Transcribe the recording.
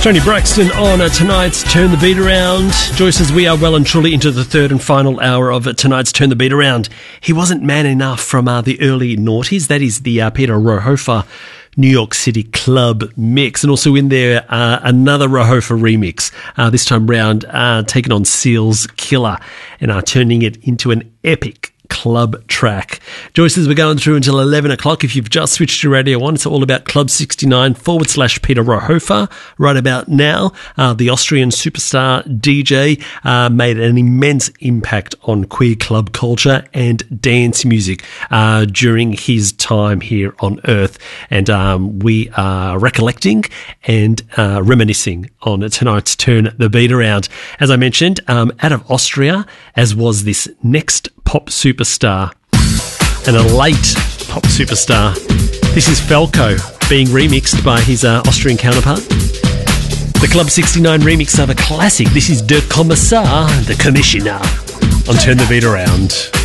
Tony Braxton on tonight's Turn the Beat Around. Joyce says we are well and truly into the third and final hour of tonight's Turn the Beat Around. He wasn't man enough from the early noughties. That is the Peter Rohofer New York City club mix. And also in there, another Rohofer remix, this time round, taking on Seal's Killer and turning it into an epic club track. Joyce says we're going through until 11 o'clock. If you've just switched to Radio 1, it's all about Club 69 / Peter Rohofer. Right about now, the Austrian superstar DJ made an immense impact on queer club culture and dance music during his time here on Earth. And we are recollecting and reminiscing on tonight's Turn the Beat Around. As I mentioned, out of Austria, as was this next pop superstar and a late pop superstar. This is Falco being remixed by his Austrian counterpart. The Club 69 remix of a classic. This is Der Kommissar, the Commissioner, on Turn the Beat Around.